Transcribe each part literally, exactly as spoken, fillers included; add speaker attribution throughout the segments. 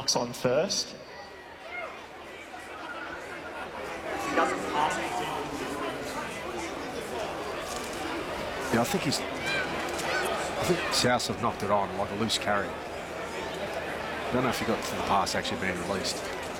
Speaker 1: box on first. He doesn't pass anything.
Speaker 2: Yeah, I think he's... I think South have knocked it on like a loose carry. I don't know if he got to the pass actually being released.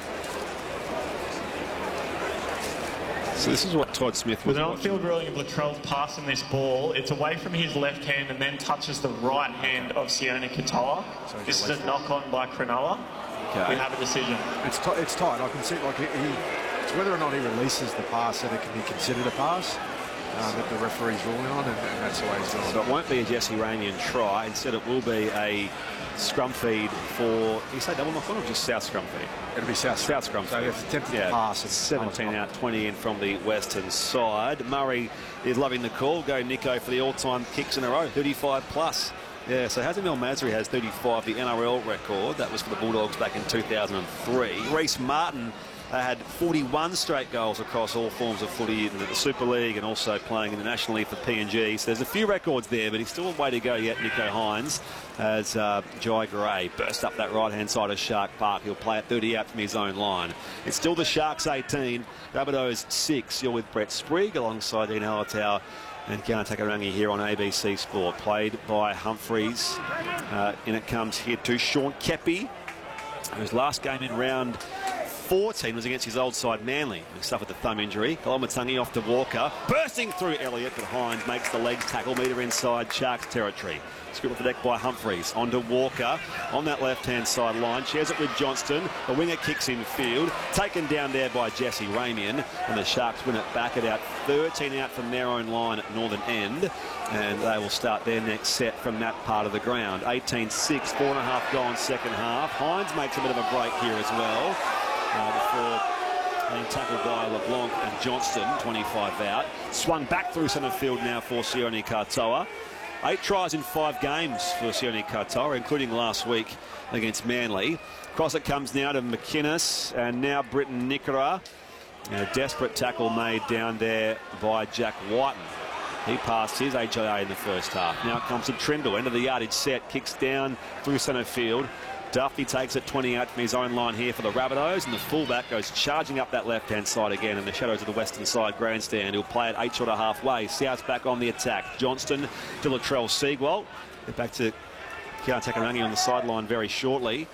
Speaker 3: So this is what Todd Smith was.
Speaker 1: With an on-field ruling of Latrell's passing this ball, it's away from his left hand and then touches the right hand of Sione Katoa. So this is a knock-on by Cronulla. Okay. We have a decision.
Speaker 2: It's it's tight. I can see like he, he. It's whether or not he releases the pass that it can be considered a pass. Uh, that the referee's ruling on, and, and that's the way he's doing it.
Speaker 3: So it won't be a Jesse Ramian try. Instead, it will be a scrum feed for. You say double knock on or just South scrum feed?
Speaker 2: It'll be South.
Speaker 3: South scrum
Speaker 2: so
Speaker 3: feed.
Speaker 2: If attempted
Speaker 3: yeah.
Speaker 2: to pass,
Speaker 3: it's seventeen out, twenty in from the western side. Murray is loving the call. Go Nico for the all-time kicks in a row, thirty-five plus. Yeah, so Hazem El Masri has thirty-five, the N R L record. That was for the Bulldogs back in two thousand three. Reece Martin uh, had forty-one straight goals across all forms of footy in the Super League and also playing in the National League for P N G. So there's a few records there, but he's still a way to go yet, Nicho Hynes, as uh, Jai Gray bursts up that right-hand side of Shark Park. He'll play at thirty out from his own line. It's still the Sharks eighteen, Rabbitohs six. You're with Brett Sprigg alongside Dean Hallertau and Kiana Takarangi here on A B C Sport. Played by Humphreys. Uh, in it comes here to Sean Keppie, whose last game in round fourteen was against his old side Manly. He suffered the thumb injury. Koloamatangi off to Walker. Bursting through Elliott, but Hynes makes the legs tackle. Metre inside Sharks territory. Scribbled for deck by Humphreys. On to Walker on that left-hand side line. Shares it with Johnston. The winger kicks in field. Taken down there by Jesse Ramian. And the Sharks win it back at out thirteen out from their own line at Northern End. And they will start their next set from that part of the ground. eighteen six, four and a half gone second half. Hynes makes a bit of a break here as well. Uh, before being tackled by LeBlanc and Johnston, twenty-five out. Swung back through centre field now for Sione Katoa. Eight tries in five games for Sione Katoa, including last week against Manly. Across it comes now to McInnes, and now Britton Nikora. And a desperate tackle made down there by Jack Whiten. He passed his H I A in the first half. Now it comes to Trindle, end of the yardage set, kicks down through centre field. Duffy takes it twenty out from his own line here for the Rabbitohs, and the fullback goes charging up that left-hand side again in the shadows of the western side grandstand. He'll play it eight short of halfway. South's back on the attack. Johnston to Latrell Seagwalt. Get back to Kiana Takarangi on the sideline very shortly.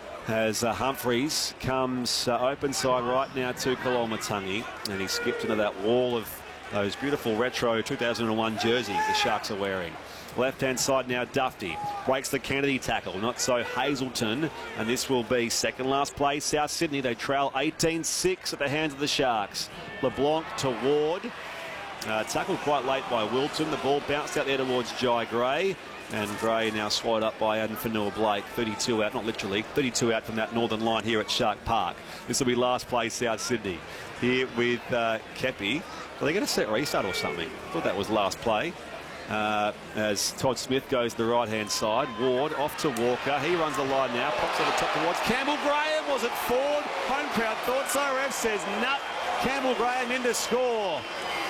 Speaker 3: As uh, Humphreys comes uh, open side right now to Koloamatangi, and he skipped into that wall of those beautiful retro two thousand one jerseys the Sharks are wearing. Left-hand side now, Duffy breaks the Kennedy tackle, not so Hazelton, and this will be second last play. South Sydney, they trail eighteen six at the hands of the Sharks. LeBlanc to Ward, uh, tackled quite late by Wilton. The ball bounced out there towards Jai Gray, and Gray now swallowed up by Adam Fanua-Blake. thirty-two out, not literally, thirty-two out from that northern line here at Shark Park. This will be last play, South Sydney. Here with uh, Keppie. Are they going to set restart or something? I thought that was last play. Uh, as Todd Smith goes to the right-hand side. Ward off to Walker. He runs the line now. Pops on the top towards Campbell Graham. Was it Ford? Home crowd thought so. Ref says nut. Campbell Graham in to score.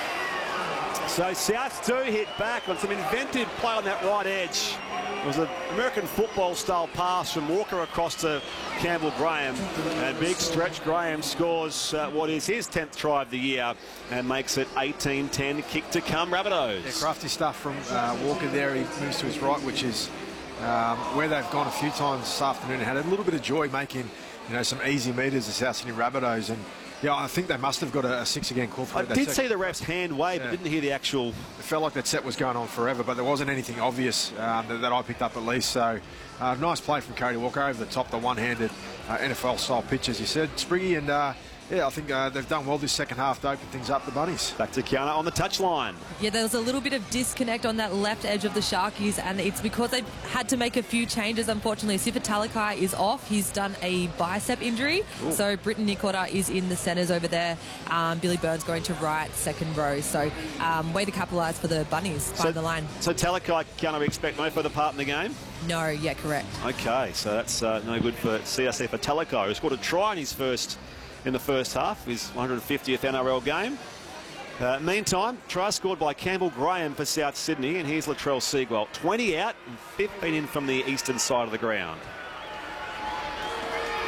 Speaker 3: So Souths do hit back on some inventive play on that right edge. It was an American football style pass from Walker across to Campbell Graham, and big stretch Graham scores uh, what is his tenth try of the year and makes it eighteen ten. Kick to come, Rabbitohs.
Speaker 2: Yeah, crafty stuff from uh, Walker there. He moves to his right, which is um, where they've gone a few times this afternoon. Had a little bit of joy making, you know, some easy metres, the South Sydney Rabbitohs, and yeah, I think they must have got a, a six again call for
Speaker 3: I
Speaker 2: it.
Speaker 3: did see the ref's hand wave, yeah, but didn't hear the actual.
Speaker 2: It felt like that set was going on forever, but there wasn't anything obvious um, that, that I picked up at least. So, uh, nice play from Cody Walker over the top, the one-handed uh, N F L-style pitch, as you said, Spriggy, and uh, yeah, I think uh, they've done well this second half to open things up, the Bunnies.
Speaker 3: Back to Kiana on the touchline.
Speaker 4: Yeah, there was a little bit of disconnect on that left edge of the Sharkies, and it's because they've had to make a few changes, unfortunately. Sifa Talakai is off. He's done a bicep injury. Ooh. So Britton Nikora is in the centres over there. Um, Billy Burns going to right, second row. So um, way to capitalise for the Bunnies, find
Speaker 3: so,
Speaker 4: the line.
Speaker 3: So Talakai, Kiana, we expect no further part in the game?
Speaker 4: No, yeah, correct.
Speaker 3: Okay, so that's uh, no good for C S C for Talakai, who scored a try in his first in the first half, his one hundred fiftieth N R L game. Uh, meantime, try scored by Campbell Graham for South Sydney, and here's Latrell Seagwalt. twenty out and fifteen in from the eastern side of the ground.